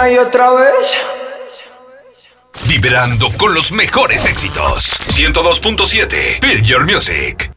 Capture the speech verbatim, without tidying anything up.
una y otra vez. Vibrando con los mejores éxitos. ciento dos punto siete Build Your Music.